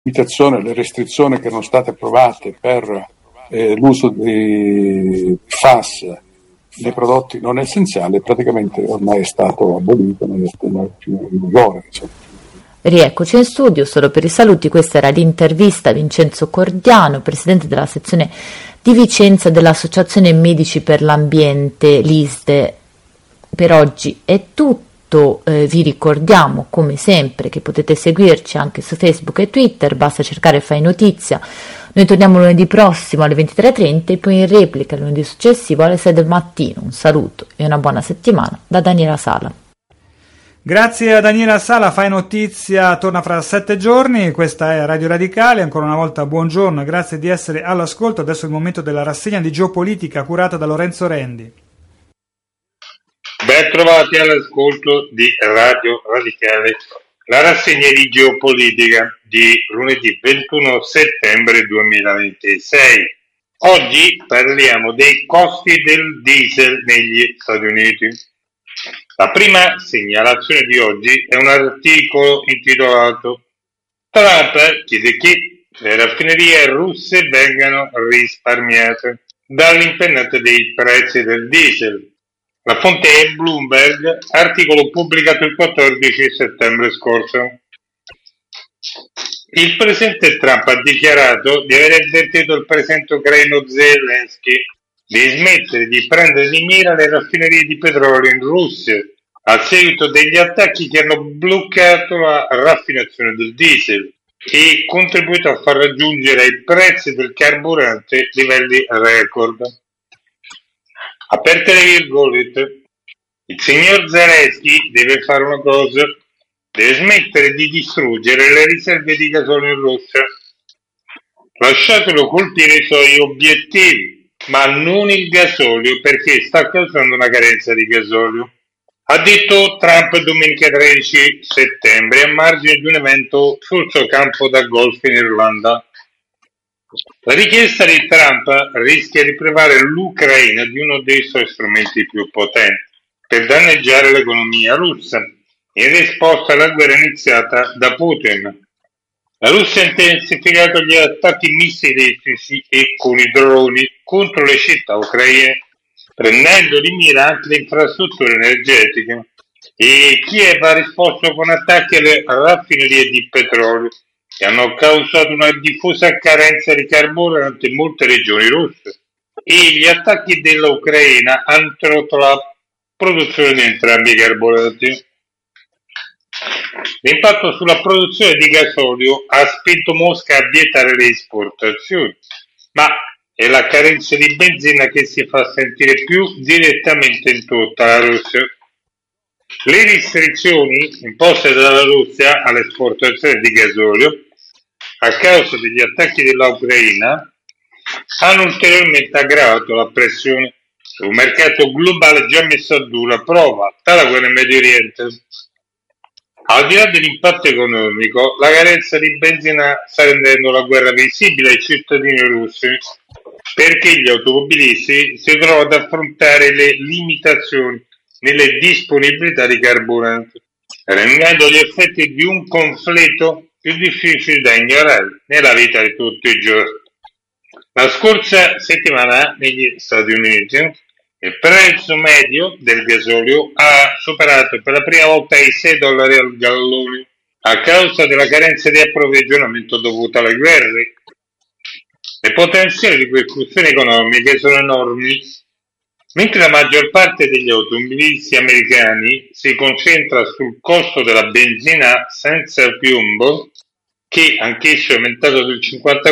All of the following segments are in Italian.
limitazioni, le restrizioni che erano state approvate per l'uso di FAS nei prodotti non essenziali praticamente ormai è stato abolito, non è più in vigore. Rieccoci in studio, solo per i saluti, questa era l'intervista a Vincenzo Cordiano, presidente della sezione di Vicenza dell'Associazione Medici per l'Ambiente, l'ISDE. Per oggi è tutto. Vi ricordiamo come sempre che potete seguirci anche su Facebook e Twitter, basta cercare Fai Notizia. Noi torniamo lunedì prossimo alle 23:30 e poi in replica lunedì successivo alle 6 del mattino. Un saluto e una buona settimana da Daniela Sala. Grazie a Daniela Sala, Fai Notizia torna fra 7 giorni, questa è Radio Radicale, ancora una volta buongiorno, grazie di essere all'ascolto, adesso è il momento della rassegna di geopolitica curata da Lorenzo Rendi. Ben trovati all'ascolto di Radio Radicale, la rassegna di geopolitica di lunedì 21 settembre 2026. Oggi parliamo dei costi del diesel negli Stati Uniti. La prima segnalazione di oggi è un articolo intitolato Trump chiede che le raffinerie russe vengano risparmiate dall'impennata dei prezzi del diesel. La fonte è Bloomberg, articolo pubblicato il 14 settembre scorso. Il presidente Trump ha dichiarato di aver avvertito il presidente ucraino Zelensky di smettere di prendere di mira le raffinerie di petrolio in Russia a seguito degli attacchi che hanno bloccato la raffinazione del diesel e contribuito a far raggiungere ai prezzi del carburante livelli record. Aperte le virgolette, il signor Zelensky deve fare una cosa, deve smettere di distruggere le riserve di gasolio in Russia. Lasciatelo colpire i suoi obiettivi, ma non il gasolio perché sta causando una carenza di gasolio. Ha detto Trump domenica 13 settembre a margine di un evento sul suo campo da golf in Irlanda. La richiesta di Trump rischia di privare l'Ucraina di uno dei suoi strumenti più potenti per danneggiare l'economia russa in risposta alla guerra iniziata da Putin. La Russia ha intensificato gli attacchi missilistici e con i droni contro le città ucraine, prendendo di mira anche le infrastrutture energetiche, e Kiev ha risposto con attacchi alle raffinerie di petrolio che hanno causato una diffusa carenza di carburante in molte regioni russe, e gli attacchi dell'Ucraina hanno interrotto la produzione di entrambi i carburanti. L'impatto sulla produzione di gasolio ha spinto Mosca a vietare le esportazioni, ma è la carenza di benzina che si fa sentire più direttamente in tutta la Russia. Le restrizioni imposte dalla Russia all'esportazione di gasolio a causa degli attacchi dell'Ucraina hanno ulteriormente aggravato la pressione sul mercato globale già messo a dura prova dalla guerra in Medio Oriente. Al di là dell'impatto economico, la carenza di benzina sta rendendo la guerra visibile ai cittadini russi perché gli automobilisti si trovano ad affrontare le limitazioni nelle disponibilità di carburante, rendendo gli effetti di un conflitto più difficili da ignorare nella vita di tutti i giorni. La scorsa settimana negli Stati Uniti il prezzo medio del gasolio ha superato per la prima volta i $6 al gallone a causa della carenza di approvvigionamento dovuta alle guerre. Le potenziali ripercussioni economiche sono enormi. Mentre la maggior parte degli automobilisti americani si concentra sul costo della benzina senza piombo, che anch'esso è aumentato del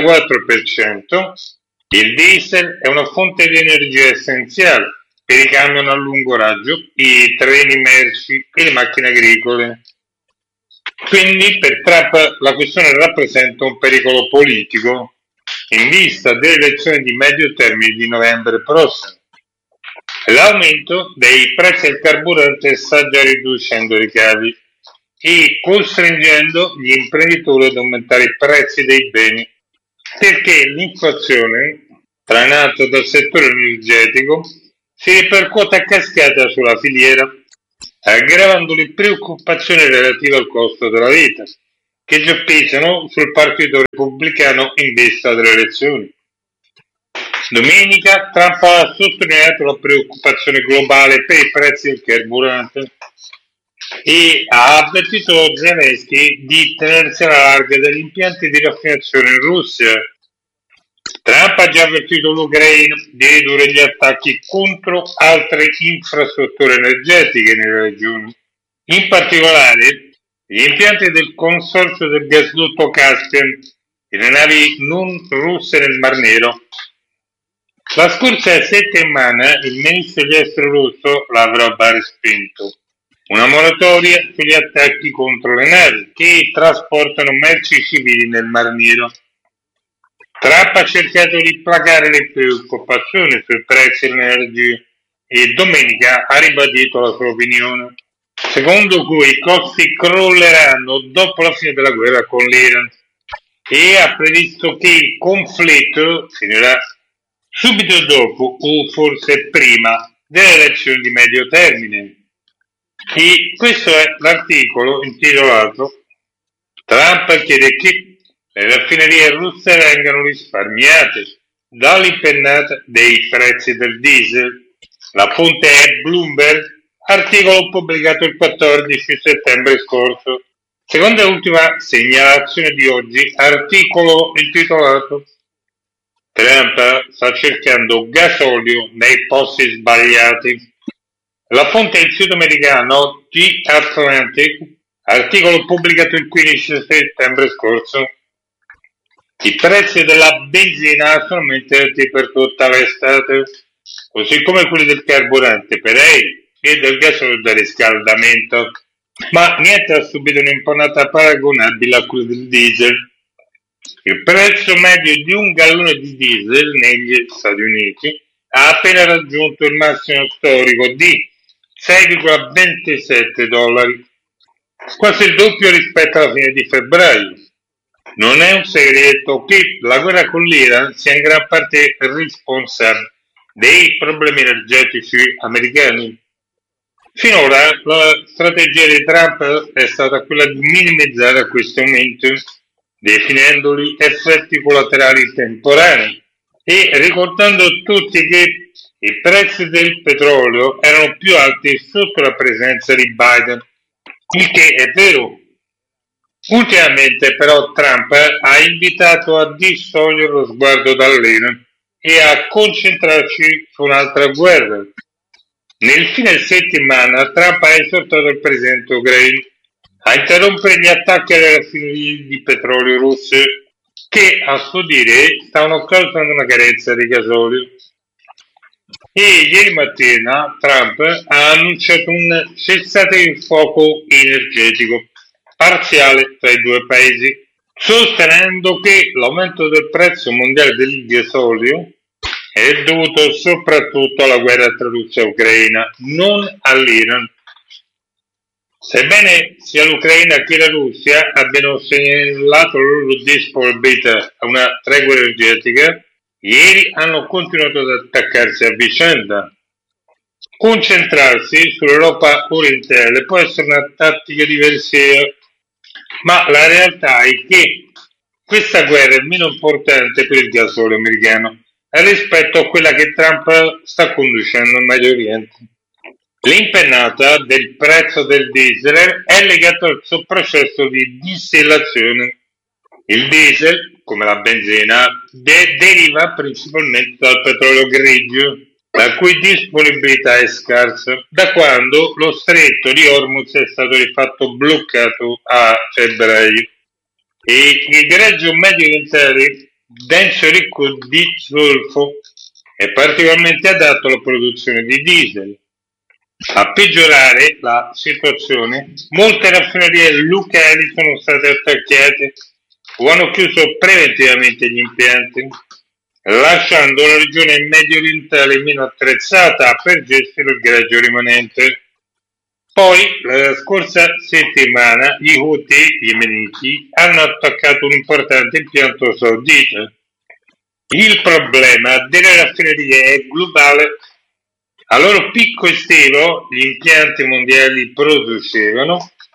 54%, il diesel è una fonte di energia essenziale per i camion a lungo raggio, i treni merci e le macchine agricole. Quindi per Trump la questione rappresenta un pericolo politico in vista delle elezioni di medio termine di novembre prossimo. L'aumento dei prezzi del carburante sta già riducendo i ricavi e costringendo gli imprenditori ad aumentare i prezzi dei beni, perché l'inflazione, trainata dal settore energetico, si ripercuote a cascata sulla filiera, aggravando le preoccupazioni relative al costo della vita, che già pesano sul partito repubblicano in vista delle elezioni. Domenica Trump ha sottolineato la preoccupazione globale per i prezzi del carburante e ha avvertito Zelensky di tenersi alla larga dagli impianti di raffinazione in Russia. Trump ha già avvertito l'Ucraina di ridurre gli attacchi contro altre infrastrutture energetiche nella regione. In particolare, gli impianti del consorzio del gasdotto Caspian e le navi non russe nel Mar Nero. La scorsa settimana il ministro degli esteri russo Lavrov ha respinto una moratoria sugli attacchi contro le navi che trasportano merci civili nel Mar Nero. Trump ha cercato di placare le preoccupazioni sui prezzi dell'energia e domenica ha ribadito la sua opinione, secondo cui i costi crolleranno dopo la fine della guerra con l'Iran, e ha previsto che il conflitto finirà subito dopo o forse prima delle elezioni di medio termine. E questo è l'articolo intitolato Trump chiede che le raffinerie russe vengano risparmiate dall'impennata dei prezzi del diesel. La fonte è Bloomberg, articolo pubblicato il 14 settembre scorso. Seconda e ultima segnalazione di oggi, articolo intitolato Trump sta cercando gasolio nei posti sbagliati. La fonte è il sito americano The Atlantic, articolo pubblicato il 15 settembre scorso. I prezzi della benzina sono aumentati per tutta l'estate, così come quelli del carburante per aerei e del gasolio da riscaldamento, ma niente ha subito un'impennata paragonabile a quello del diesel. Il prezzo medio di un gallone di diesel negli Stati Uniti ha appena raggiunto il massimo storico di $6,27, quasi il doppio rispetto alla fine di febbraio. Non è un segreto che la guerra con l'Iran sia in gran parte responsabile dei problemi energetici americani. Finora la strategia di Trump è stata quella di minimizzare questi aumenti, definendoli effetti collaterali temporanei e ricordando a tutti che i prezzi del petrolio erano più alti sotto la presenza di Biden, il che è vero. Ultimamente però Trump ha invitato a distogliere lo sguardo dall'Iran e a concentrarci su un'altra guerra. Nel fine settimana Trump ha esortato il presidente ucraino a interrompere gli attacchi alle raffinerie di petrolio russe che, a suo dire, stavano causando una carenza di gasolio. E ieri mattina Trump ha annunciato un cessate il fuoco energetico parziale tra i due paesi, sostenendo che l'aumento del prezzo mondiale del gasolio è dovuto soprattutto alla guerra tra Russia e Ucraina, non all'Iran. Sebbene sia l'Ucraina che la Russia abbiano segnalato la loro disponibilità a una tregua energetica, ieri hanno continuato ad attaccarsi a vicenda. Concentrarsi sull'Europa orientale può essere una tattica diversiva, ma la realtà è che questa guerra è meno importante per il gasolio americano rispetto a quella che Trump sta conducendo in Medio Oriente. L'impennata del prezzo del diesel è legata al suo processo di distillazione. Il diesel, come la benzina, deriva principalmente dal petrolio grigio, la cui disponibilità è scarsa, da quando lo stretto di Hormuz è stato di fatto bloccato a febbraio. E il greggio medio orientale, denso e ricco di zolfo, è particolarmente adatto alla produzione di diesel. A peggiorare la situazione, molte raffinerie locali sono state attaccate o hanno chiuso preventivamente gli impianti, lasciando la regione medio orientale meno attrezzata per gestire il greggio rimanente. Poi, la scorsa settimana, gli Houthi yemeniti hanno attaccato un importante impianto saudita. Il problema delle raffinerie è globale. A loro picco estivo gli impianti mondiali producevano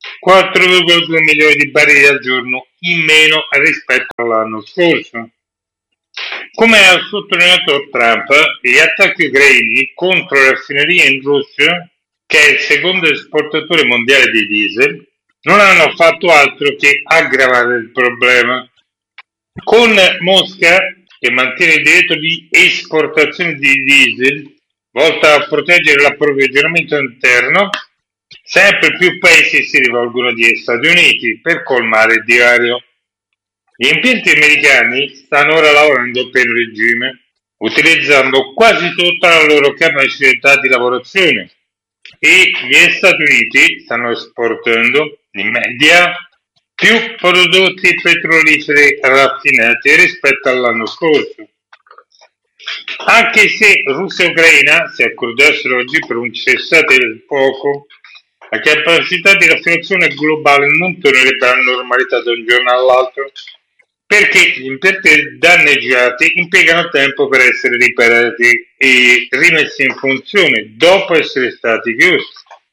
4,2 milioni di barili al giorno in meno rispetto all'anno scorso. Come ha sottolineato Trump, gli attacchi ucraini contro le raffinerie in Russia, che è il secondo esportatore mondiale di diesel, non hanno fatto altro che aggravare il problema. Con Mosca, che mantiene il diritto di esportazione di diesel, volta a proteggere l'approvvigionamento interno, sempre più paesi si rivolgono agli Stati Uniti per colmare il divario. Gli impianti americani stanno ora lavorando a pieno regime, utilizzando quasi tutta la loro capacità di lavorazione, e gli Stati Uniti stanno esportando in media più prodotti petroliferi raffinati rispetto all'anno scorso. Anche se Russia e Ucraina si accordassero oggi per un cessate il fuoco, la capacità di raffinazione globale non tornerebbe alla normalità da un giorno all'altro, perché gli impianti danneggiati impiegano tempo per essere riparati e rimessi in funzione dopo essere stati chiusi.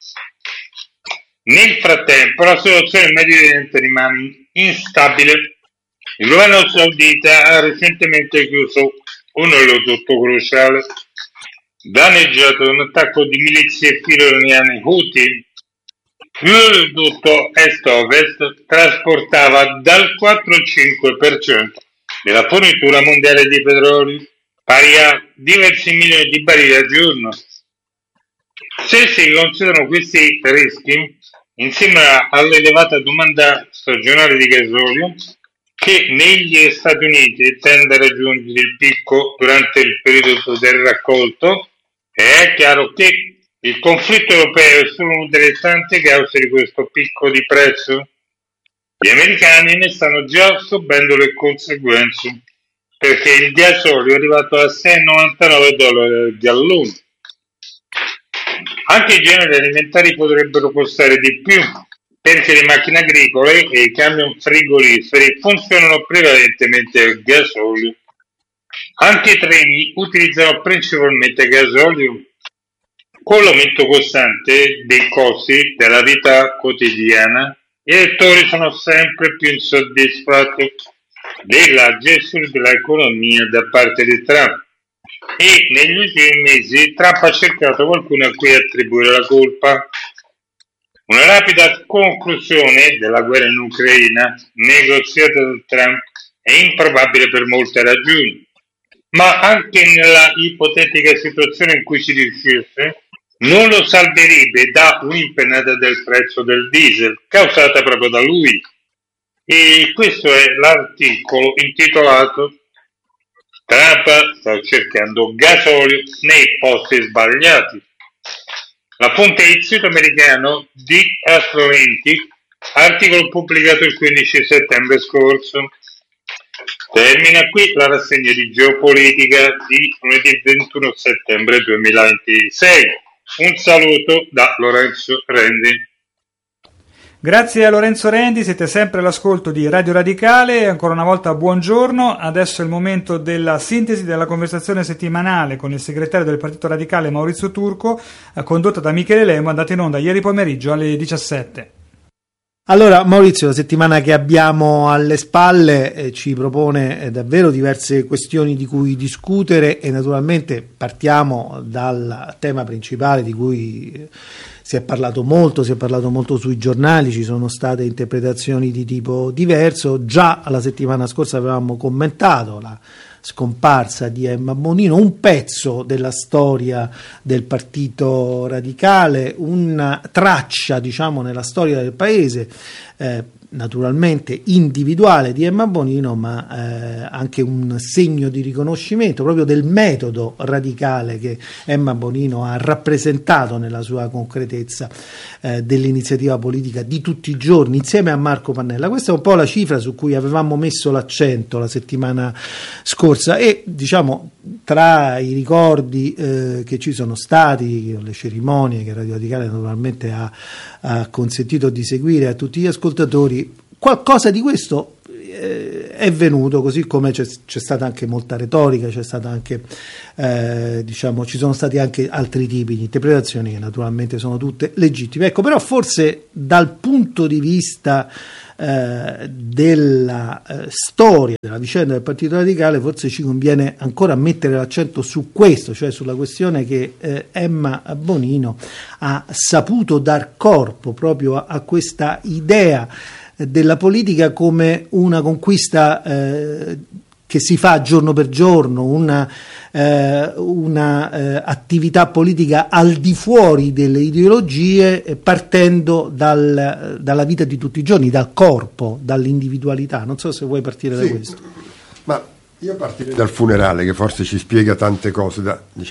Nel frattempo la situazione in Medio Oriente rimane instabile. Il governo saudita ha recentemente chiuso un oleodotto cruciale danneggiato da un attacco di milizie filoniane Houthi. L'oleodotto est-ovest trasportava dal 4 al 5% della fornitura mondiale di petrolio, pari a diversi milioni di barili al giorno. Se si considerano questi rischi, insieme all'elevata domanda stagionale di gasolio, che negli Stati Uniti tende a raggiungere il picco durante il periodo del raccolto, è chiaro che il conflitto europeo è solo una delle tante cause di questo picco di prezzo. Gli americani ne stanno già subendo le conseguenze, perché il gasolio è arrivato a $6,99 al gallone. Anche i generi alimentari potrebbero costare di più, perché le macchine agricole e i camion frigoriferi funzionano prevalentemente al gasolio. Anche i treni utilizzano principalmente gasolio. Con l'aumento costante dei costi della vita quotidiana, gli elettori sono sempre più insoddisfatti della gestione dell'economia da parte di Trump, e negli ultimi mesi Trump ha cercato qualcuno a cui attribuire la colpa. Una rapida conclusione della guerra in Ucraina, negoziata da Trump, è improbabile per molte ragioni, ma anche nella ipotetica situazione in cui ci riuscisse, non lo salverebbe da un'impennata del prezzo del diesel causata proprio da lui. E questo è l'articolo intitolato "Trump sta cercando gasolio nei posti sbagliati". La fonte è il sito americano The Atlantic, articolo pubblicato il 15 settembre scorso. Termina qui la rassegna di geopolitica di lunedì 21 settembre 2026. Un saluto da Lorenzo Rendi. Grazie a Lorenzo Rendi, siete sempre all'ascolto di Radio Radicale, ancora una volta buongiorno. Adesso è il momento della sintesi della conversazione settimanale con il segretario del Partito Radicale Maurizio Turco, condotta da Michele Lemo, andata in onda ieri pomeriggio alle 17. Allora Maurizio, la settimana che abbiamo alle spalle ci propone davvero diverse questioni di cui discutere, e naturalmente partiamo dal tema principale di cui si è parlato molto sui giornali, ci sono state interpretazioni di tipo diverso. Già la settimana scorsa avevamo commentato la scomparsa di Emma Bonino, un pezzo della storia del Partito Radicale, una traccia, diciamo, nella storia del paese, naturalmente individuale di Emma Bonino, ma anche un segno di riconoscimento proprio del metodo radicale che Emma Bonino ha rappresentato nella sua concretezza dell'iniziativa politica di tutti i giorni insieme a Marco Pannella. Questa è un po' la cifra su cui avevamo messo l'accento la settimana scorsa, e diciamo tra i ricordi che ci sono stati, le cerimonie che Radio Radicale naturalmente ha consentito di seguire a tutti gli ascoltatori, qualcosa di questo è venuto, così come c'è stata anche molta retorica, c'è stata anche ci sono stati anche altri tipi di interpretazioni che naturalmente sono tutte legittime. Ecco, però forse dal punto di vista della storia della vicenda del Partito Radicale, forse ci conviene ancora mettere l'accento su questo, cioè sulla questione che Emma Bonino ha saputo dar corpo proprio a questa idea della politica come una conquista che si fa giorno per giorno, una attività politica al di fuori delle ideologie, partendo dalla vita di tutti i giorni, dal corpo, dall'individualità. Non so se vuoi partire da questo. Ma io partirei dal funerale, che forse ci spiega tante cose,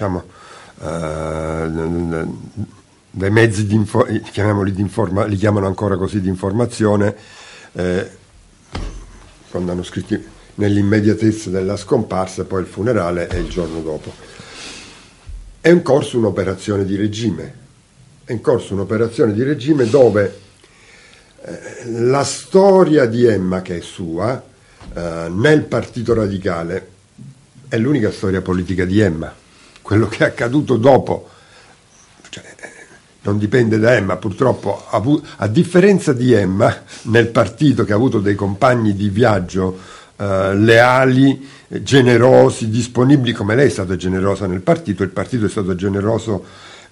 dai mezzi li chiamano ancora così, di informazione, quando hanno scritto nell'immediatezza della scomparsa, poi il funerale è il giorno dopo. È in corso un'operazione di regime, dove la storia di Emma, che è sua, nel Partito Radicale, è l'unica storia politica di Emma. Quello che è accaduto dopo, non dipende da Emma, purtroppo, a differenza di Emma, nel partito, che ha avuto dei compagni di viaggio leali, generosi, disponibili, come lei è stata generosa nel partito, il partito è stato generoso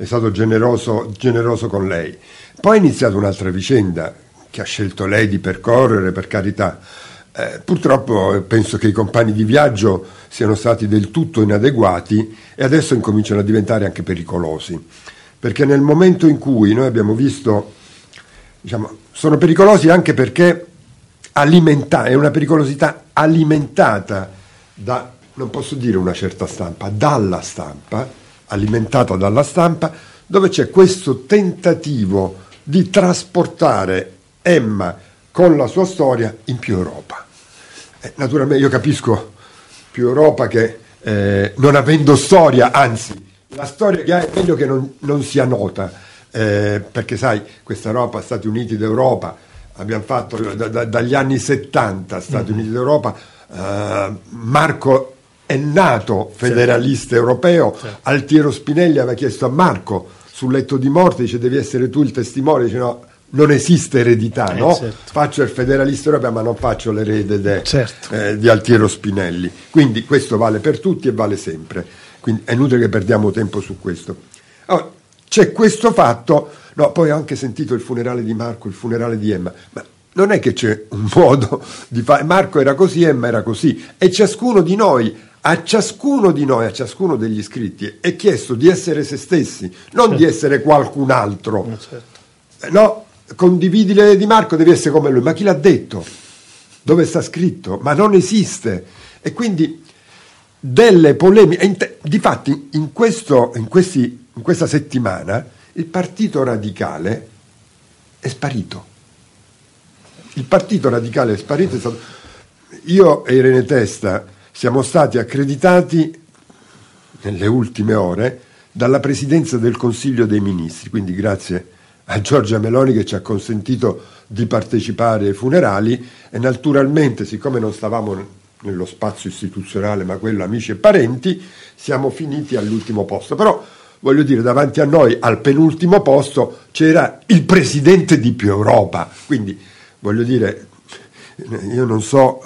con lei. Poi è iniziata un'altra vicenda che ha scelto lei di percorrere, per carità. Purtroppo penso che i compagni di viaggio siano stati del tutto inadeguati e adesso incominciano a diventare anche pericolosi, perché nel momento in cui noi abbiamo visto, sono pericolosi anche perché è una pericolosità alimentata da, non posso dire una certa stampa, alimentata dalla stampa, dove c'è questo tentativo di trasportare Emma con la sua storia in più Europa. Naturalmente io capisco più Europa che non avendo storia, anzi la storia che ha è meglio che non sia nota, perché sai, questa Europa, Stati Uniti d'Europa, abbiamo fatto dagli anni 70 Stati Uniti d'Europa, Marco è nato federalista europeo, Altiero Spinelli aveva chiesto a Marco sul letto di morte, dice devi essere tu il testimone, dice no, non esiste eredità, no? Faccio il federalista europeo ma non faccio l'erede di Altiero Spinelli, quindi questo vale per tutti e vale sempre, quindi è inutile che perdiamo tempo su questo. Allora, c'è questo fatto. No, poi ho anche sentito il funerale di Marco, il funerale di Emma, ma non è che c'è un modo di fare. Marco era così, Emma era così, e a ciascuno degli iscritti è chiesto di essere se stessi, non di essere qualcun altro. No, condividi le idee di Marco, devi essere come lui, ma chi l'ha detto? Dove sta scritto? Ma non esiste. E quindi delle polemiche, difatti in questa settimana il Partito Radicale è sparito. Io e Irene Testa siamo stati accreditati nelle ultime ore dalla Presidenza del Consiglio dei Ministri, quindi grazie a Giorgia Meloni che ci ha consentito di partecipare ai funerali, e naturalmente, siccome non stavamo nello spazio istituzionale ma quello amici e parenti, siamo finiti all'ultimo posto. Però voglio dire, davanti a noi al penultimo posto c'era il presidente di Più Europa, quindi voglio dire, io non so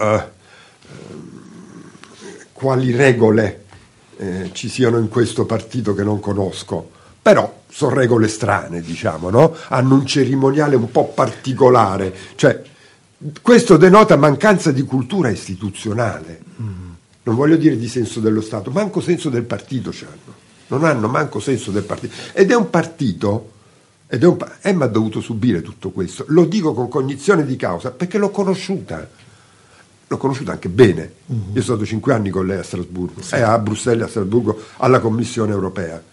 quali regole ci siano in questo partito che non conosco, però sono regole strane, diciamo, no? Hanno un cerimoniale un po' particolare, cioè questo denota mancanza di cultura istituzionale, non voglio dire di senso dello Stato, manco senso del partito c'hanno. Non hanno manco senso del partito, ed è un partito, Emma ha dovuto subire tutto questo, lo dico con cognizione di causa perché l'ho conosciuta anche bene. Io sono stato 5 anni con lei a Strasburgo, a Bruxelles e a Strasburgo alla Commissione europea,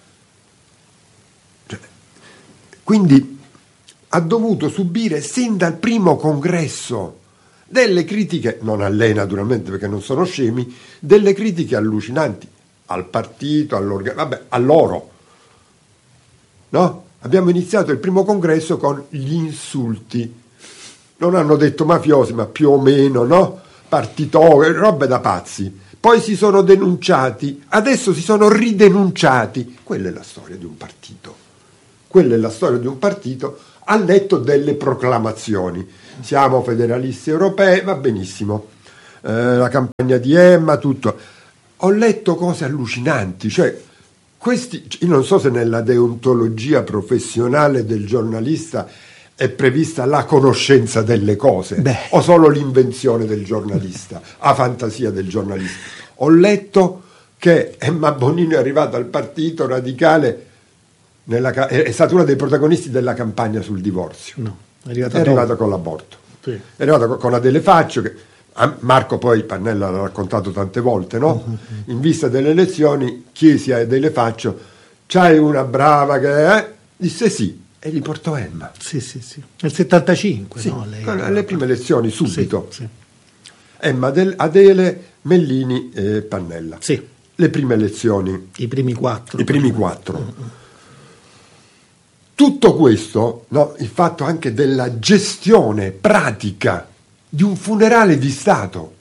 quindi ha dovuto subire sin dal primo congresso delle critiche, non a lei naturalmente perché non sono scemi, delle critiche allucinanti al partito, a loro, no? Abbiamo iniziato il primo congresso con gli insulti, non hanno detto mafiosi ma più o meno, no? partito, robe da pazzi, poi si sono denunciati, adesso si sono ridenunciati. Quella è la storia di un partito. Quella è la storia di un partito al netto delle proclamazioni. Siamo federalisti europei, va benissimo. La campagna di Emma, tutto. Ho letto cose allucinanti, cioè io non so se nella deontologia professionale del giornalista è prevista la conoscenza delle cose o solo l'invenzione del giornalista, la fantasia del giornalista. Ho letto che Emma Bonino è arrivata al Partito Radicale, è stata una dei protagonisti della campagna sul divorzio. No, è arrivata con l'aborto. Sì. È arrivata con Adele Faccio, che Marco poi Pannella l'ha raccontato tante volte, no? In vista delle elezioni chiesi a Adele Faccio: c'hai una brava che disse sì, e gli portò Emma. Sì. Nel 75, sì, no? Lei alle prime elezioni, subito. Sì. Emma, Adele, Mellini e Pannella. Sì. Le prime elezioni. I primi 4. Tutto questo, no, il fatto anche della gestione pratica di un funerale di Stato.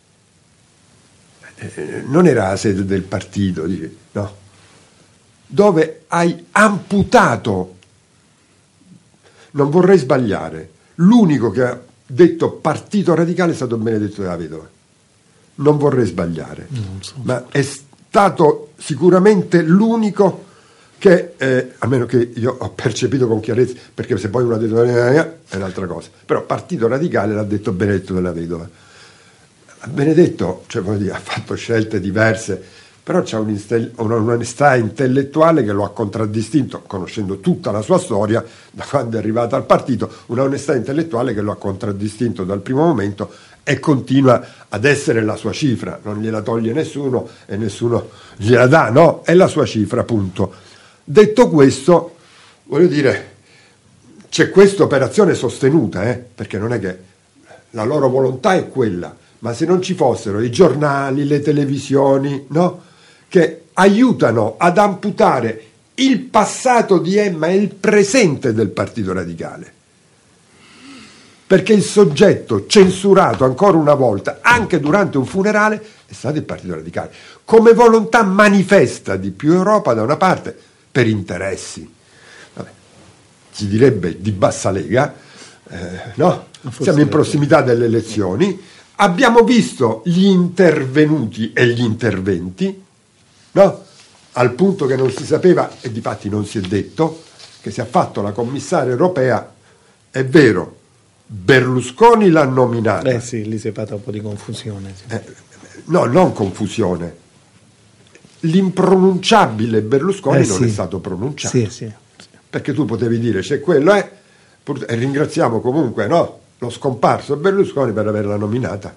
Non era la sede del partito, no? Dove hai amputato, non vorrei sbagliare, l'unico che ha detto Partito Radicale è stato Benedetto della Vedova. Non vorrei sbagliare, ma è stato sicuramente l'unico che, almeno che io ho percepito con chiarezza, perché se poi uno ha detto è un'altra cosa, però Partito Radicale l'ha detto Benedetto della Vedova. Benedetto, cioè, ha fatto scelte diverse, però c'ha un'onestà intellettuale che lo ha contraddistinto, conoscendo tutta la sua storia, da quando è arrivato al partito, una onestà intellettuale che lo ha contraddistinto dal primo momento e continua ad essere la sua cifra, non gliela toglie nessuno e nessuno gliela dà, no? È la sua cifra, appunto. Detto questo, voglio dire, c'è questa operazione sostenuta, perché non è che la loro volontà è quella, ma se non ci fossero i giornali, le televisioni, no? Che aiutano ad amputare il passato di Emma e il presente del Partito Radicale. Perché il soggetto censurato ancora una volta, anche durante un funerale, è stato il Partito Radicale, come volontà manifesta di più Europa da una parte, per interessi, si direbbe di bassa lega, no? Siamo in prossimità delle elezioni, abbiamo visto gli intervenuti e gli interventi, no? Al punto che non si sapeva, e difatti non si è detto, che si è fatto la commissaria europea, è vero, Berlusconi l'ha nominata. Sì, lì si è fatta un po' di confusione. Sì. No, non confusione. L'impronunciabile Berlusconi non è stato pronunciato. Sì. Perché tu potevi dire c'è quello, e ringraziamo comunque, no, lo scomparso Berlusconi per averla nominata,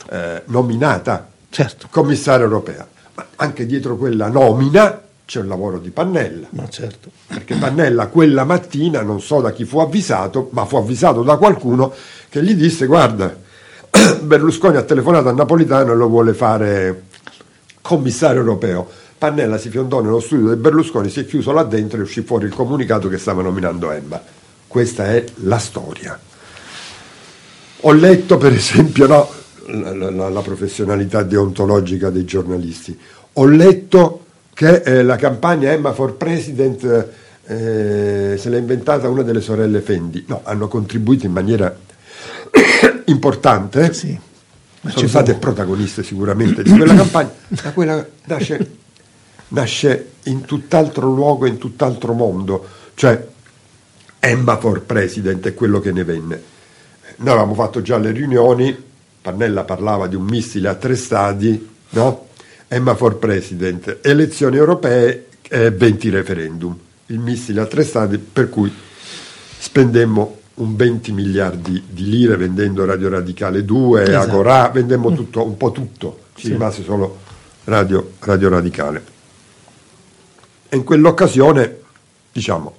certo, commissaria europea. Ma anche dietro quella nomina c'è un lavoro di Pannella. Ma certo. Perché Pannella quella mattina, non so da chi fu avvisato, ma fu avvisato da qualcuno che gli disse: guarda, Berlusconi ha telefonato a Napolitano e lo vuole fare commissario europeo. Pannella si fiondò nello studio di Berlusconi, si è chiuso là dentro e uscì fuori il comunicato che stava nominando Emma. Questa è la storia. Ho letto per esempio, no, la professionalità deontologica dei giornalisti. Ho letto che la campagna Emma for President se l'ha inventata una delle sorelle Fendi. No, hanno contribuito in maniera importante. Sì. Sono state protagoniste sicuramente di quella campagna, ma quella nasce in tutt'altro luogo, in tutt'altro mondo, cioè Emma for President è quello che ne venne. Noi avevamo fatto già le riunioni, Pannella parlava di un missile a 3 stadi, no? Emma for President, elezioni europee e 20 referendum, il missile a 3 stadi, per cui spendemmo un 20 miliardi di lire vendendo Radio Radicale 2, esatto. Agorà, vendemmo tutto, un po' tutto, ci rimase solo Radio Radicale. E in quell'occasione, diciamo,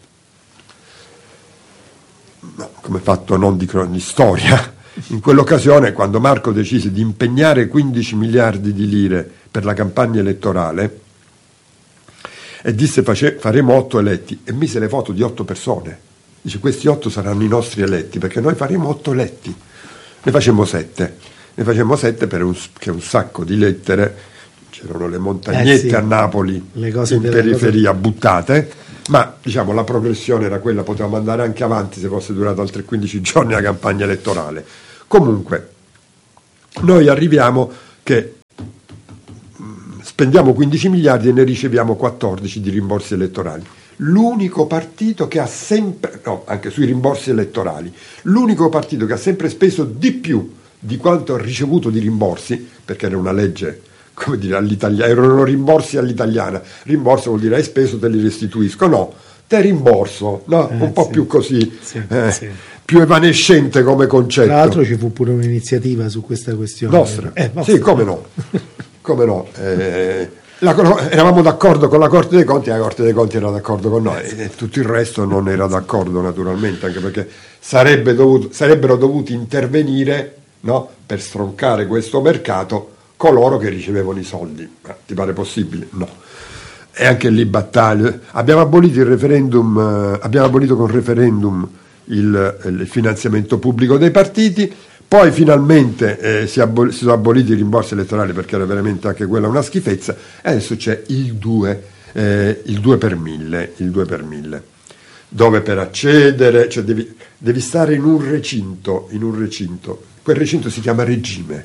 no, come fatto non di storia, in quell'occasione quando Marco decise di impegnare 15 miliardi di lire per la campagna elettorale e disse faremo 8 eletti e mise le foto di 8 persone. Dice: questi 8 saranno i nostri eletti, perché noi faremo 8 eletti. Ne facemmo 7. ne facemmo 7 che un sacco di lettere, c'erano le montagnette a Napoli, le cose in periferia buttate, ma diciamo la progressione era quella, potevamo andare anche avanti se fosse durato altri 15 giorni la campagna elettorale. Comunque noi arriviamo che spendiamo 15 miliardi e ne riceviamo 14 di rimborsi elettorali. L'unico partito che ha sempre, no, anche sui rimborsi elettorali, l'unico partito che ha sempre speso di più di quanto ha ricevuto di rimborsi, perché era una legge, come dire, all'italiana, erano rimborsi all'italiana, rimborso vuol dire hai speso, te li restituisco, no, te rimborso, no, un po' più così, più evanescente come concetto. Tra l'altro ci fu pure un'iniziativa su questa questione. Nostra. Sì, come no, come no. Eravamo d'accordo con la Corte dei Conti e la Corte dei Conti era d'accordo con noi e tutto il resto non era d'accordo, naturalmente, anche perché sarebbero dovuti intervenire, no, per stroncare questo mercato coloro che ricevevano i soldi. Ma ti pare possibile? No. E anche lì battaglie. Abbiamo abolito con referendum il finanziamento pubblico dei partiti. Poi finalmente si sono aboliti i rimborsi elettorali, perché era veramente anche quella una schifezza, e adesso c'è il 2 per 1000, dove per accedere, cioè devi stare in un recinto, quel recinto si chiama regime,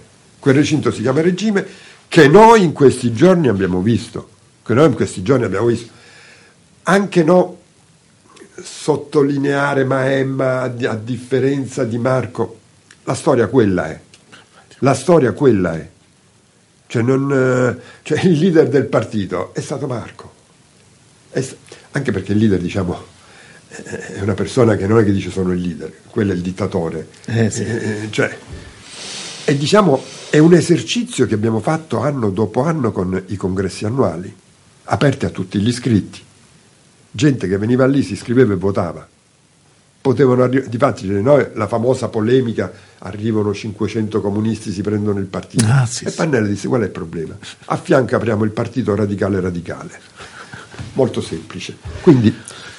che noi in questi giorni abbiamo visto, anche no sottolineare Maemma a differenza di Marco. La storia quella è. Cioè il leader del partito è stato Marco. Anche perché il leader, diciamo, è una persona che non è che dice sono il leader, quello è il dittatore. E diciamo è un esercizio che abbiamo fatto anno dopo anno con i congressi annuali, aperti a tutti gli iscritti. Gente che veniva lì, si iscriveva e votava. Potevano difatti noi la famosa polemica, arrivano 500 comunisti, si prendono il partito, e Pannella disse qual è il problema? A fianco apriamo il partito radicale, molto semplice. Quindi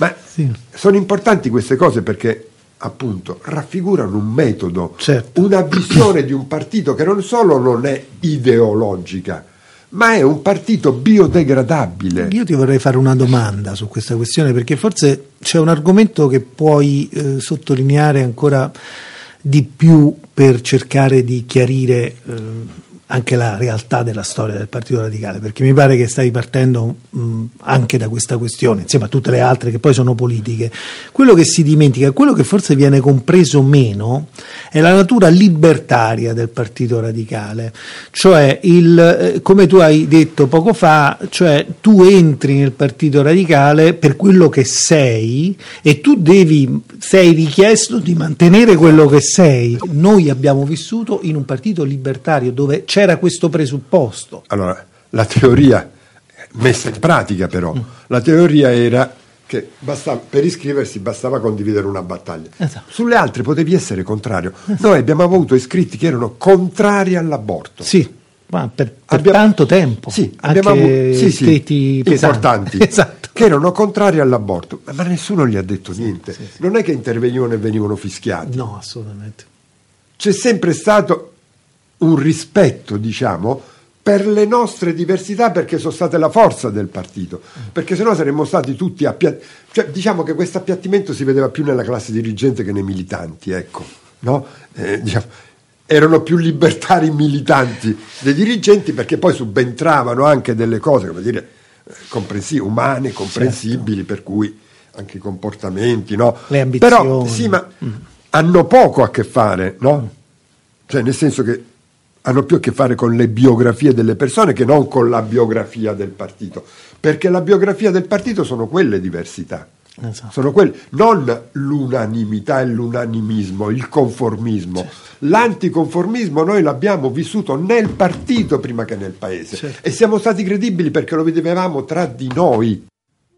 sono importanti queste cose perché appunto raffigurano un metodo, una visione di un partito che non solo non è ideologica, ma è un partito biodegradabile. Io ti vorrei fare una domanda su questa questione, perché forse c'è un argomento che puoi sottolineare ancora di più per cercare di chiarire anche la realtà della storia del Partito Radicale, perché mi pare che stai partendo anche da questa questione, insieme a tutte le altre che poi sono politiche. Quello che si dimentica, quello che forse viene compreso meno, è la natura libertaria del Partito Radicale, cioè come tu hai detto poco fa, cioè tu entri nel Partito Radicale per quello che sei e tu sei richiesto di mantenere quello che sei. Noi abbiamo vissuto in un partito libertario dove c'era questo presupposto. Allora, la teoria messa in pratica però, la teoria era che per iscriversi bastava condividere una battaglia. Esatto. Sulle altre potevi essere contrario. Noi abbiamo avuto iscritti che erano contrari all'aborto. Sì, ma per tanto tempo. Sì, abbiamo avuto iscritti importanti. Esatto. Che erano contrari all'aborto, ma nessuno gli ha detto niente. Sì. Non è che intervenivano e venivano fischiati. No, assolutamente. C'è sempre stato un rispetto, diciamo, per le nostre diversità, perché sono state la forza del partito, perché sennò saremmo stati tutti cioè diciamo che questo appiattimento si vedeva più nella classe dirigente che nei militanti, ecco, no? Diciamo, erano più libertari militanti dei dirigenti, perché poi subentravano anche delle cose, come dire, umane, comprensibili, certo. Per cui anche i comportamenti, no? Le ambizioni. Però sì, ma hanno poco a che fare, no? Cioè nel senso che hanno più a che fare con le biografie delle persone che non con la biografia del partito, perché la biografia del partito sono quelle diversità, esatto. Sono quelle, non l'unanimità e l'unanimismo, il conformismo. Certo. L'anticonformismo noi l'abbiamo vissuto nel partito prima che nel paese, certo. E siamo stati credibili perché lo vedevamo tra di noi.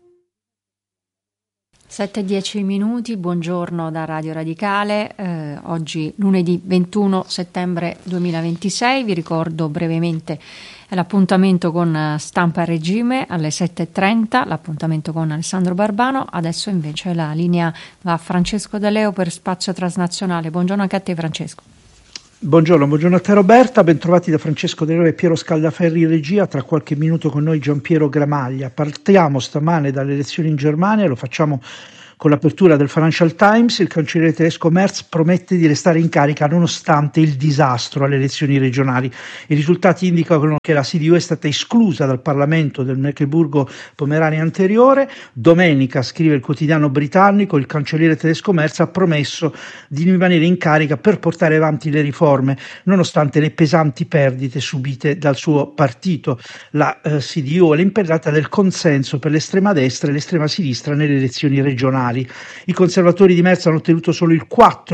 7:10, buongiorno da Radio Radicale, oggi lunedì 21 settembre 2026, vi ricordo brevemente l'appuntamento con Stampa a Regime alle 7:30, l'appuntamento con Alessandro Barbano, adesso invece la linea va a Francesco De Leo per Spazio Transnazionale. Buongiorno anche a te Francesco. Buongiorno a te Roberta, bentrovati da Francesco De Reo e Piero Scaldaferri in regia. Tra qualche minuto con noi Giampiero Gramaglia. Partiamo stamane dalle elezioni in Germania, lo facciamo con l'apertura del Financial Times. Il cancelliere tedesco Merz promette di restare in carica nonostante il disastro alle elezioni regionali. I risultati indicano che la CDU è stata esclusa dal Parlamento del Mecklenburgo-Pomerania anteriore. Domenica, scrive il quotidiano britannico, il cancelliere tedesco Merz ha promesso di rimanere in carica per portare avanti le riforme, nonostante le pesanti perdite subite dal suo partito. La CDU è l'impennata del consenso per l'estrema destra e l'estrema sinistra nelle elezioni regionali. I conservatori di Merz hanno ottenuto solo il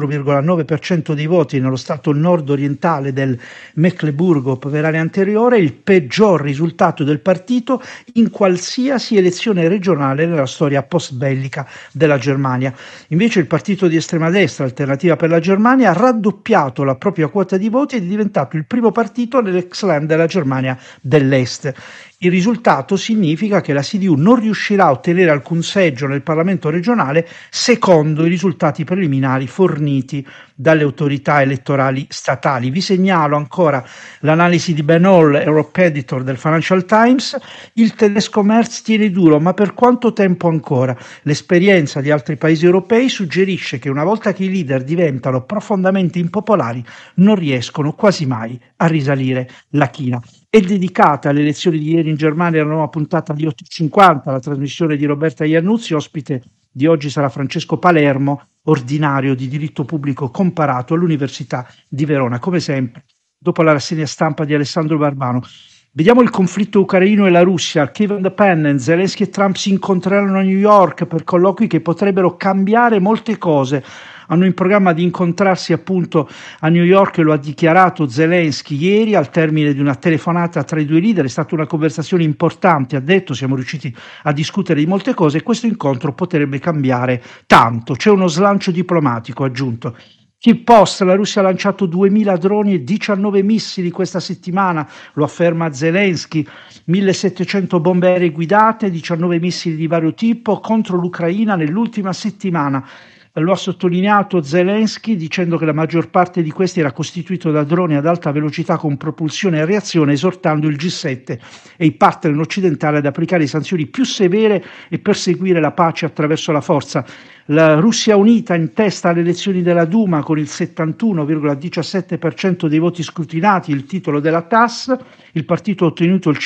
4,9% dei voti nello stato nord-orientale del Mecklenburgo-Pomerania anteriore, il peggior risultato del partito in qualsiasi elezione regionale nella storia post-bellica della Germania. Invece il partito di estrema destra, Alternativa per la Germania, ha raddoppiato la propria quota di voti ed è diventato il primo partito nell'ex-land della Germania dell'Est. Il risultato significa che la CDU non riuscirà a ottenere alcun seggio nel Parlamento regionale secondo i risultati preliminari forniti dalle autorità elettorali statali. Vi segnalo ancora l'analisi di Ben Hall, Europe Editor del Financial Times. Il tedesco Merz tiene duro, ma per quanto tempo ancora? L'esperienza di altri paesi europei suggerisce che una volta che i leader diventano profondamente impopolari non riescono quasi mai a risalire la china. È dedicata alle elezioni di ieri in Germania la nuova puntata di 8.50, la trasmissione di Roberta Iannuzzi. Ospite di oggi sarà Francesco Palermo, ordinario di diritto pubblico comparato all'Università di Verona. Come sempre, dopo la rassegna stampa di Alessandro Barbano. Vediamo il conflitto ucraino e la Russia. Kiev Independent, Zelensky e Trump si incontreranno a New York per colloqui che potrebbero cambiare molte cose. Hanno in programma di incontrarsi appunto a New York, lo ha dichiarato Zelensky ieri al termine di una telefonata tra i due leader. È stata una conversazione importante, ha detto, siamo riusciti a discutere di molte cose e questo incontro potrebbe cambiare tanto. C'è uno slancio diplomatico, ha aggiunto. Kiev Post, la Russia ha lanciato 2000 droni e 19 missili questa settimana, lo afferma Zelensky, 1700 bombe aeree guidate, 19 missili di vario tipo contro l'Ucraina nell'ultima settimana. Lo ha sottolineato Zelensky dicendo che la maggior parte di questi era costituito da droni ad alta velocità con propulsione a reazione, esortando il G7 e i partner occidentali ad applicare sanzioni più severe e perseguire la pace attraverso la forza. La Russia unita in testa alle elezioni della Duma con il 71,17% dei voti scrutinati, il titolo della TASS, il partito ha ottenuto il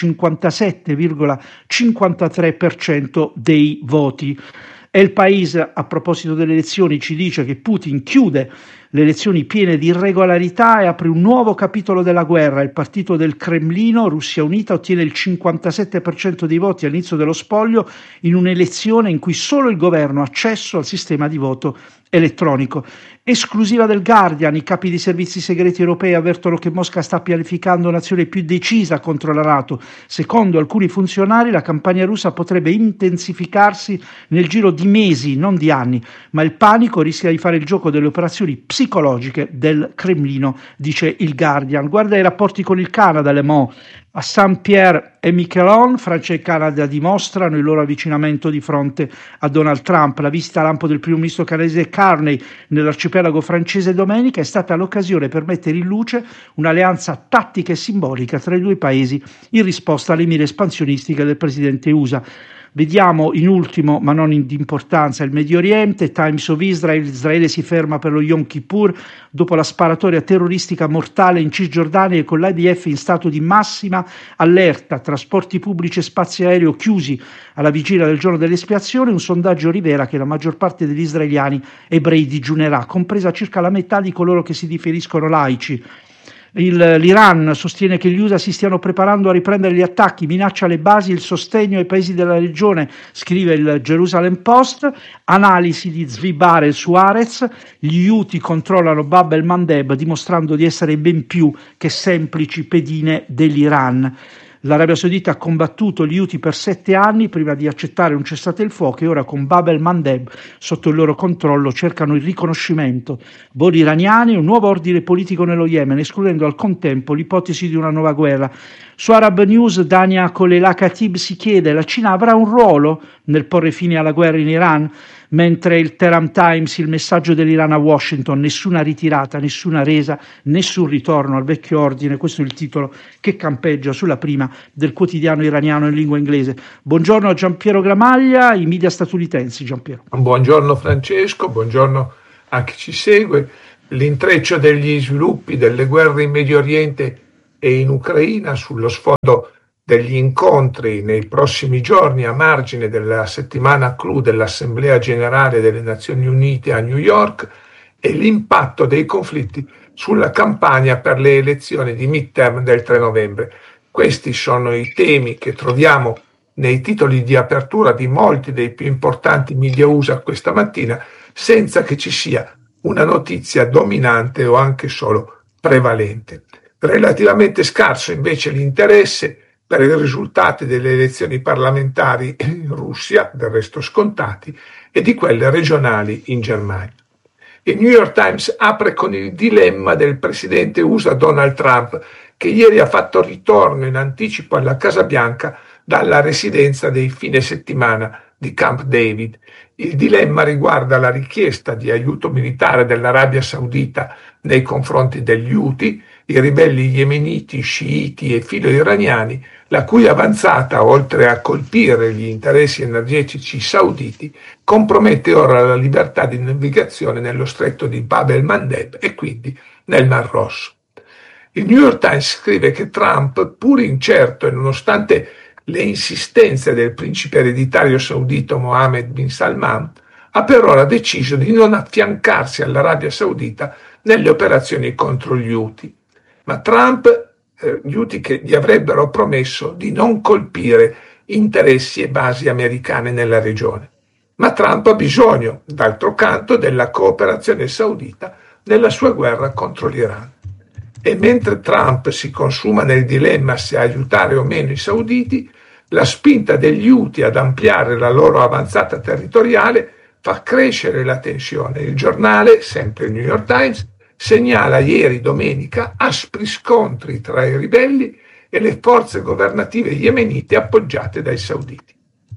57,53% dei voti. El País, a proposito delle elezioni, ci dice che Putin chiude le elezioni piene di irregolarità e apre un nuovo capitolo della guerra. Il partito del Cremlino, Russia Unita, ottiene il 57% dei voti all'inizio dello spoglio in un'elezione in cui solo il governo ha accesso al sistema di voto elettronico. Esclusiva del Guardian, i capi dei servizi segreti europei avvertono che Mosca sta pianificando un'azione più decisa contro la NATO. Secondo alcuni funzionari la campagna russa potrebbe intensificarsi nel giro di mesi, non di anni, ma il panico rischia di fare il gioco delle operazioni psicologiche del Cremlino, dice il Guardian. Guarda i rapporti con il Canada, Le Mans. A Saint-Pierre e Miquelon, Francia e Canada dimostrano il loro avvicinamento di fronte a Donald Trump. La visita a lampo del primo ministro canadese Carney nell'arcipelago francese domenica è stata l'occasione per mettere in luce un'alleanza tattica e simbolica tra i due paesi in risposta alle mire espansionistiche del presidente USA. Vediamo in ultimo, ma non di importanza, il Medio Oriente. Times of Israel, Israele si ferma per lo Yom Kippur dopo la sparatoria terroristica mortale in Cisgiordania e con l'IDF in stato di massima allerta, trasporti pubblici e spazi aereo chiusi alla vigilia del giorno dell'espiazione. Un sondaggio rivela che la maggior parte degli israeliani ebrei digiunerà, compresa circa la metà di coloro che si definiscono laici. L'Iran sostiene che gli USA si stiano preparando a riprendere gli attacchi, minaccia le basi e il sostegno ai paesi della regione, scrive il Jerusalem Post. Analisi di Zvi Barel su Haaretz, gli Houthi controllano Bab el-Mandeb dimostrando di essere ben più che semplici pedine dell'Iran. L'Arabia Saudita ha combattuto gli Houthi per 7 anni prima di accettare un cessate il fuoco e ora con Bab el-Mandeb sotto il loro controllo cercano il riconoscimento. Voli iraniani e un nuovo ordine politico nello Yemen, escludendo al contempo l'ipotesi di una nuova guerra. Su Arab News Dania Kolelah Khatib si chiede: la Cina avrà un ruolo nel porre fine alla guerra in Iran? mentre il Tehran Times, il messaggio dell'Iran a Washington, nessuna ritirata, nessuna resa, nessun ritorno al vecchio ordine. Questo è il titolo che campeggia sulla prima del quotidiano iraniano in lingua inglese. Buongiorno a Giampiero Gramaglia, i media statunitensi. Giampiero. Buongiorno Francesco, buongiorno a chi ci segue. L'intreccio degli sviluppi delle guerre in Medio Oriente e in Ucraina sullo sfondo degli incontri nei prossimi giorni a margine della settimana clou dell'Assemblea Generale delle Nazioni Unite a New York e l'impatto dei conflitti sulla campagna per le elezioni di midterm del 3 novembre. Questi sono i temi che troviamo nei titoli di apertura di molti dei più importanti media USA questa mattina, senza che ci sia una notizia dominante o anche solo prevalente. Relativamente scarso invece l'interesse per i risultati delle elezioni parlamentari in Russia, del resto scontati, e di quelle regionali in Germania. Il New York Times apre con il dilemma del presidente USA Donald Trump, che ieri ha fatto ritorno in anticipo alla Casa Bianca dalla residenza dei fine settimana di Camp David. Il dilemma riguarda la richiesta di aiuto militare dell'Arabia Saudita nei confronti degli Houthi, i ribelli yemeniti, sciiti e filo-iraniani, la cui avanzata, oltre a colpire gli interessi energetici sauditi, compromette ora la libertà di navigazione nello stretto di Bab el-Mandeb e quindi nel Mar Rosso. Il New York Times scrive che Trump, pur incerto e nonostante le insistenze del principe ereditario saudito Mohammed bin Salman, ha per ora deciso di non affiancarsi all'Arabia Saudita nelle operazioni contro gli Houthi. Ma Trump, gli Houthi che gli avrebbero promesso di non colpire interessi e basi americane nella regione. Ma Trump ha bisogno, d'altro canto, della cooperazione saudita nella sua guerra contro l'Iran. E mentre Trump si consuma nel dilemma se aiutare o meno i sauditi, la spinta degli Houthi ad ampliare la loro avanzata territoriale fa crescere la tensione. Il giornale, sempre il New York Times, segnala ieri domenica aspri scontri tra i ribelli e le forze governative yemenite appoggiate dai sauditi.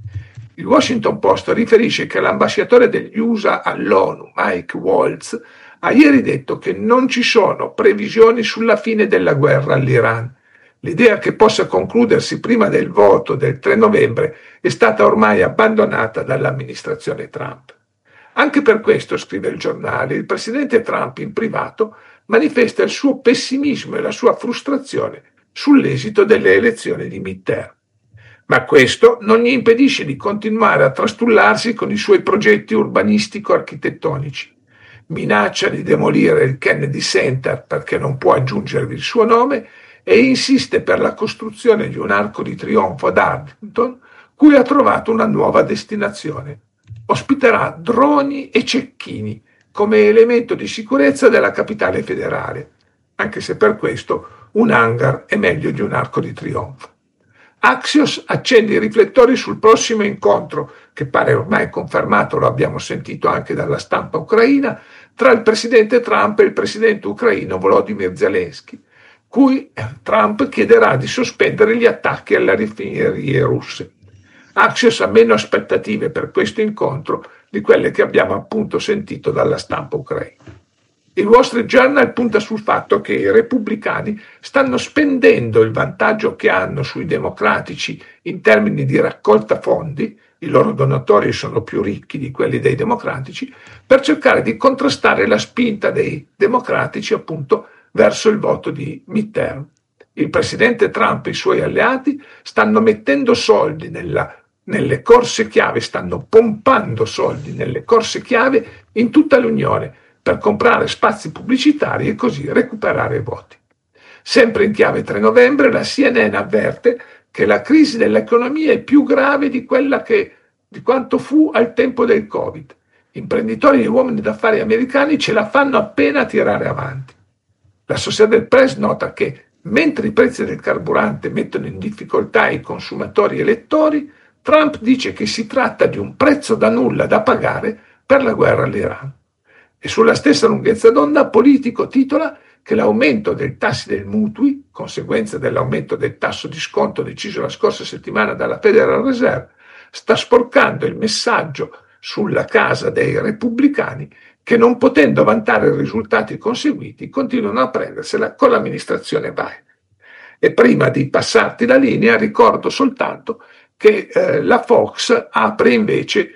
Il Washington Post riferisce che l'ambasciatore degli USA all'ONU, Mike Waltz, ha ieri detto che non ci sono previsioni sulla fine della guerra all'Iran. L'idea che possa concludersi prima del voto del 3 novembre è stata ormai abbandonata dall'amministrazione Trump. Anche per questo, scrive il giornale, il presidente Trump in privato manifesta il suo pessimismo e la sua frustrazione sull'esito delle elezioni di midterm. Ma questo non gli impedisce di continuare a trastullarsi con i suoi progetti urbanistico-architettonici. Minaccia di demolire il Kennedy Center perché non può aggiungervi il suo nome e insiste per la costruzione di un arco di trionfo ad Arlington, cui ha trovato una nuova destinazione. Ospiterà droni e cecchini come elemento di sicurezza della capitale federale, anche se per questo un hangar è meglio di un arco di trionfo. Axios accende i riflettori sul prossimo incontro, che pare ormai confermato, lo abbiamo sentito anche dalla stampa ucraina, tra il presidente Trump e il presidente ucraino Volodymyr Zelensky, cui Trump chiederà di sospendere gli attacchi alle raffinerie russe. Axios ha meno aspettative per questo incontro di quelle che abbiamo appunto sentito dalla stampa ucraina. Il Wall Street Journal punta sul fatto che i repubblicani stanno spendendo il vantaggio che hanno sui democratici in termini di raccolta fondi, i loro donatori sono più ricchi di quelli dei democratici, per cercare di contrastare la spinta dei democratici appunto verso il voto di midterm. Il presidente Trump e i suoi alleati stanno mettendo soldi nelle corse chiave, stanno pompando soldi nelle corse chiave in tutta l'Unione per comprare spazi pubblicitari e così recuperare voti. Sempre in chiave 3 novembre la CNN avverte che la crisi dell'economia è più grave di quanto fu al tempo del Covid. Imprenditori e uomini d'affari americani ce la fanno appena tirare avanti. La Associated Press nota che mentre i prezzi del carburante mettono in difficoltà i consumatori e elettori, Trump dice che si tratta di un prezzo da nulla da pagare per la guerra all'Iran. E sulla stessa lunghezza d'onda, Politico titola che l'aumento dei tassi dei mutui, conseguenza dell'aumento del tasso di sconto deciso la scorsa settimana dalla Federal Reserve, sta sporcando il messaggio sulla casa dei repubblicani che, non potendo vantare i risultati conseguiti, continuano a prendersela con l'amministrazione Biden. E prima di passarti la linea ricordo soltanto che la Fox apre invece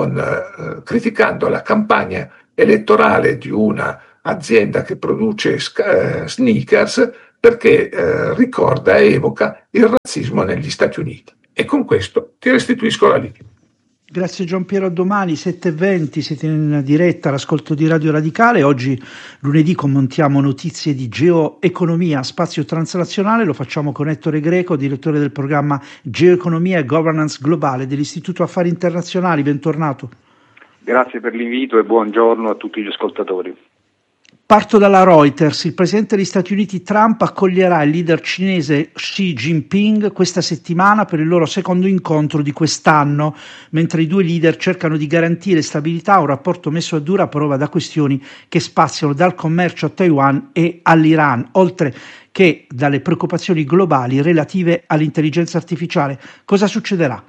criticando la campagna elettorale di una azienda che produce sneakers perché ricorda e evoca il razzismo negli Stati Uniti. E con questo ti restituisco la linea. Grazie Giampiero, a domani 7:20, siete in diretta all'ascolto di Radio Radicale. Oggi lunedì commentiamo notizie di geoeconomia, spazio transnazionale, lo facciamo con Ettore Greco, direttore del programma Geoeconomia e Governance Globale dell'Istituto Affari Internazionali. Bentornato. Grazie per l'invito e buongiorno a tutti gli ascoltatori. Parto dalla Reuters. Il presidente degli Stati Uniti Trump accoglierà il leader cinese Xi Jinping questa settimana per il loro secondo incontro di quest'anno, mentre i due leader cercano di garantire stabilità a un rapporto messo a dura prova da questioni che spaziano dal commercio a Taiwan e all'Iran, oltre che dalle preoccupazioni globali relative all'intelligenza artificiale. Cosa succederà?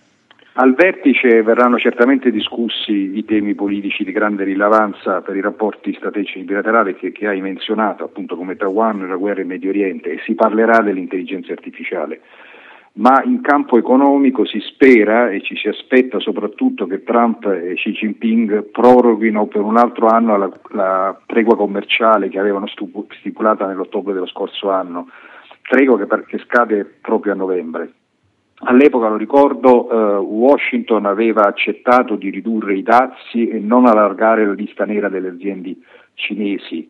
Al vertice verranno certamente discussi i temi politici di grande rilevanza per i rapporti strategici bilaterali che hai menzionato, appunto come Taiwan, la guerra in Medio Oriente, e si parlerà dell'intelligenza artificiale. Ma in campo economico si spera e ci si aspetta soprattutto che Trump e Xi Jinping proroghino per un altro anno la tregua commerciale che avevano stipulata nell'ottobre dello scorso anno, tregua che scade proprio a novembre. All'epoca, lo ricordo, Washington aveva accettato di ridurre i dazi e non allargare la lista nera delle aziende cinesi.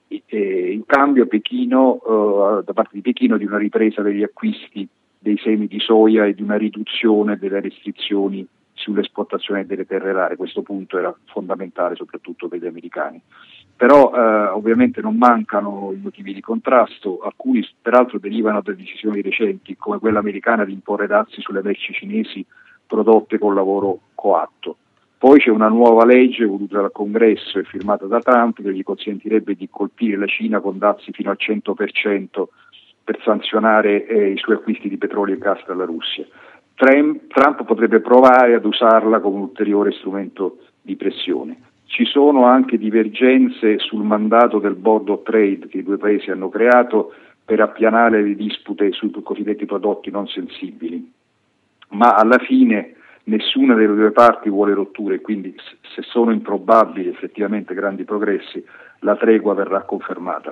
In cambio Pechino, da parte di Pechino, di una ripresa degli acquisti dei semi di soia e di una riduzione delle restrizioni sull'esportazione delle terre rare. Questo punto era fondamentale soprattutto per gli americani. Però ovviamente non mancano i motivi di contrasto, alcuni peraltro derivano da decisioni recenti, come quella americana di imporre dazi sulle merci cinesi prodotte con lavoro coatto. Poi c'è una nuova legge voluta dal Congresso e firmata da Trump che gli consentirebbe di colpire la Cina con dazi fino al 100% per sanzionare i suoi acquisti di petrolio e gas dalla Russia. Trump potrebbe provare ad usarla come ulteriore strumento di pressione. Ci sono anche divergenze sul mandato del Board of Trade che i due paesi hanno creato per appianare le dispute sui cosiddetti prodotti non sensibili, ma alla fine nessuna delle due parti vuole rotture, quindi se sono improbabili effettivamente grandi progressi, la tregua verrà confermata.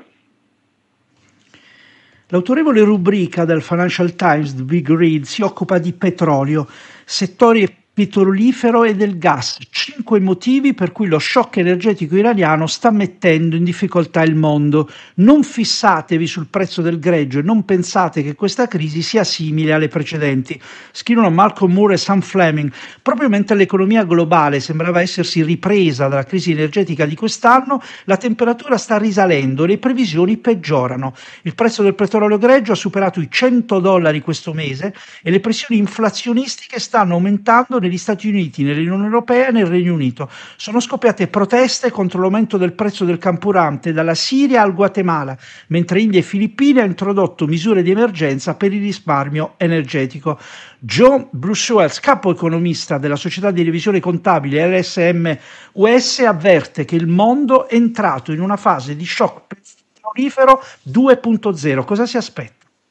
L'autorevole rubrica del Financial Times, The Big Read, si occupa di petrolio, settore petrolifero e del gas, 5 motivi per cui lo shock energetico iraniano sta mettendo in difficoltà il mondo. Non fissatevi sul prezzo del greggio e non pensate che questa crisi sia simile alle precedenti, scrivono Malcolm Moore e Sam Fleming. Proprio mentre l'economia globale sembrava essersi ripresa dalla crisi energetica di quest'anno, la temperatura sta risalendo e le previsioni peggiorano. Il prezzo del petrolio greggio ha superato i $100 questo mese e le pressioni inflazionistiche stanno aumentando negli Stati Uniti, nell'Unione Europea e nel Regno Unito. Sono scoppiate proteste contro l'aumento del prezzo del carburante dalla Siria al Guatemala, mentre India e Filippine hanno introdotto misure di emergenza per il risparmio energetico. John Bruce, capo economista della società di revisione contabile RSM US, avverte che il mondo è entrato in una fase di shock petrolifero 2.0. Cosa si aspetta?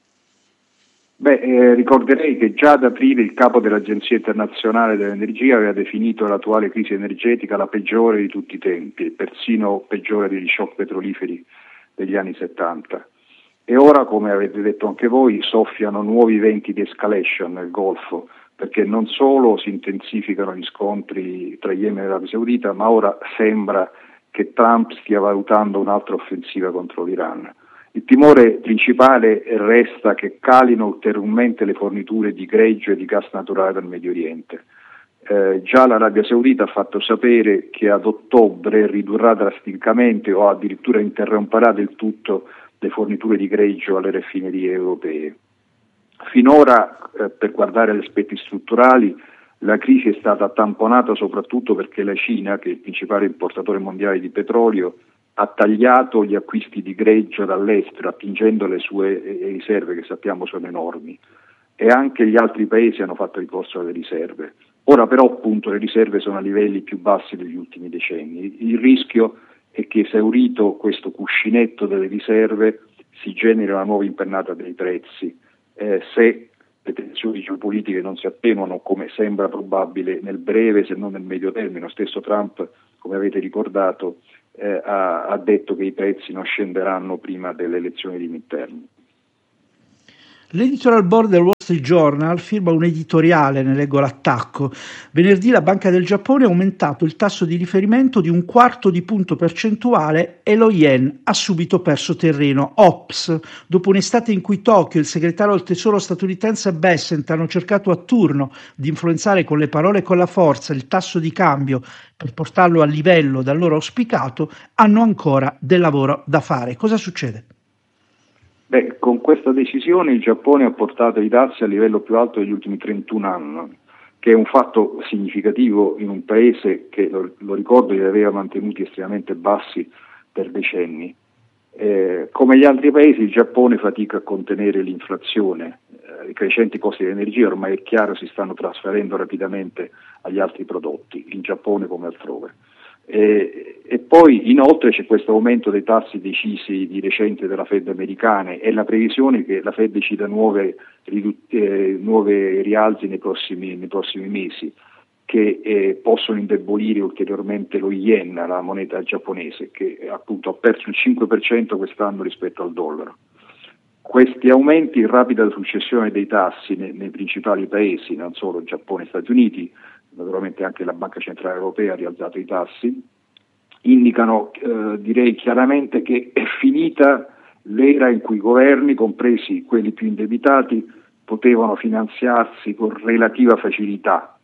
Ricorderei che già ad aprile il capo dell'Agenzia Internazionale dell'Energia aveva definito l'attuale crisi energetica la peggiore di tutti i tempi, persino peggiore degli shock petroliferi degli anni 70. E ora, come avete detto anche voi, soffiano nuovi venti di escalation nel Golfo, perché non solo si intensificano gli scontri tra Yemen e l'Arabia Saudita, ma ora sembra che Trump stia valutando un'altra offensiva contro l'Iran. Il timore principale resta che calino ulteriormente le forniture di greggio e di gas naturale dal Medio Oriente. Già l'Arabia Saudita ha fatto sapere che ad ottobre ridurrà drasticamente o addirittura interromperà del tutto le forniture di greggio alle raffinerie europee. Finora, per guardare agli aspetti strutturali, la crisi è stata tamponata soprattutto perché la Cina, che è il principale importatore mondiale di petrolio, ha tagliato gli acquisti di greggio dall'estero, attingendo le sue riserve, che sappiamo sono enormi, e anche gli altri paesi hanno fatto ricorso alle riserve. Ora però appunto le riserve sono a livelli più bassi degli ultimi decenni. Il rischio è che, esaurito questo cuscinetto delle riserve, si generi una nuova impennata dei prezzi se le tensioni geopolitiche non si attenuano, come sembra probabile nel breve se non nel medio termine. Lo stesso Trump, come avete ricordato, ha detto che i prezzi non scenderanno prima delle elezioni di midterm. L'editorial board del Wall Street Journal firma un editoriale, ne leggo l'attacco. Venerdì la Banca del Giappone ha aumentato il tasso di riferimento di 1/4 punto percentuale e lo yen ha subito perso terreno. Ops, dopo un'estate in cui Tokyo e il segretario del tesoro statunitense Bessent hanno cercato a turno di influenzare con le parole e con la forza il tasso di cambio per portarlo al livello da loro auspicato, hanno ancora del lavoro da fare. Cosa succede? Beh, con questa decisione il Giappone ha portato i tassi al livello più alto degli ultimi 31 anni, che è un fatto significativo in un paese che, lo ricordo, li aveva mantenuti estremamente bassi per decenni. Come gli altri paesi, il Giappone fatica a contenere l'inflazione. I crescenti costi dell'energia, ormai è chiaro, si stanno trasferendo rapidamente agli altri prodotti, in Giappone come altrove. E poi inoltre c'è questo aumento dei tassi decisi di recente dalla Fed americana e la previsione che la Fed decida nuove rialzi nei prossimi mesi, che possono indebolire ulteriormente lo yen, la moneta giapponese, che appunto ha perso il 5% quest'anno rispetto al dollaro. Questi aumenti in rapida successione dei tassi nei principali paesi, non solo Giappone e Stati Uniti, naturalmente anche la Banca Centrale Europea ha rialzato i tassi, indicano direi chiaramente che è finita l'era in cui i governi, compresi quelli più indebitati, potevano finanziarsi con relativa facilità,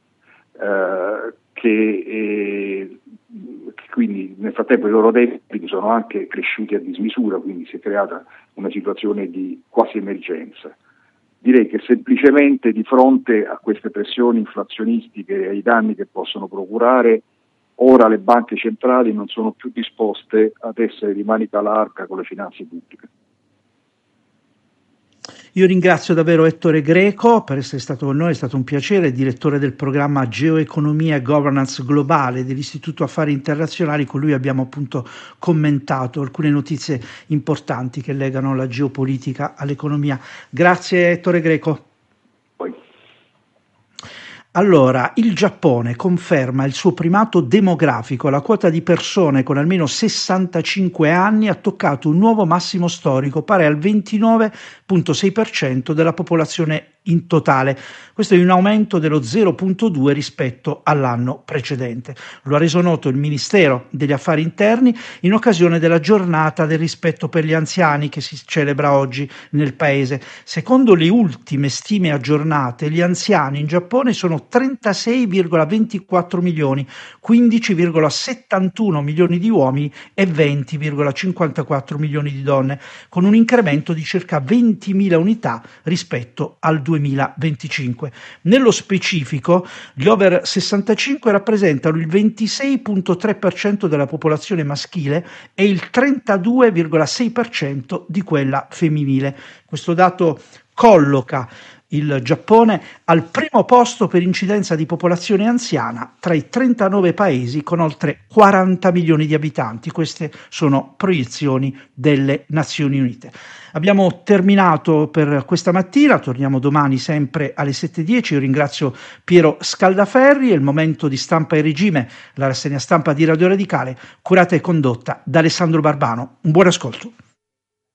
quindi nel frattempo i loro debiti sono anche cresciuti a dismisura, quindi si è creata una situazione di quasi emergenza. Direi che semplicemente di fronte a queste pressioni inflazionistiche e ai danni che possono procurare, ora le banche centrali non sono più disposte ad essere di manica larga con le finanze pubbliche. Io ringrazio davvero Ettore Greco per essere stato con noi, è stato un piacere, direttore del programma Geoeconomia e Governance Globale dell'Istituto Affari Internazionali. Con lui abbiamo appunto commentato alcune notizie importanti che legano la geopolitica all'economia. Grazie Ettore Greco. Allora, il Giappone conferma il suo primato demografico. La quota di persone con almeno 65 anni ha toccato un nuovo massimo storico, pari al 29,6% della popolazione in totale. Questo è un aumento dello 0,2 rispetto all'anno precedente. Lo ha reso noto il Ministero degli Affari Interni in occasione della giornata del rispetto per gli anziani che si celebra oggi nel paese. Secondo le ultime stime aggiornate, gli anziani in Giappone sono 36,24 milioni, 15,71 milioni di uomini e 20,54 milioni di donne, con un incremento di circa 20.000 unità rispetto al 2025. Nello specifico, gli over 65 rappresentano il 26,3% della popolazione maschile e il 32,6% di quella femminile. Questo dato colloca il Giappone al primo posto per incidenza di popolazione anziana tra i 39 paesi con oltre 40 milioni di abitanti. Queste sono proiezioni delle Nazioni Unite. Abbiamo terminato per questa mattina, torniamo domani sempre alle 7:10. Io ringrazio Piero Scaldaferri. È il momento di Stampa e Regime, la rassegna stampa di Radio Radicale, curata e condotta da Alessandro Barbano. Un buon ascolto.